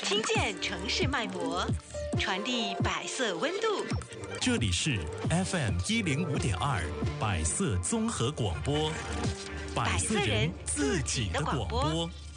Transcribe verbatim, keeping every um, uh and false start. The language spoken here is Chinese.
听见城市脉搏，传递百色温度。 这里是 F M 一零五点二百色综合广播，百色人自己的广播。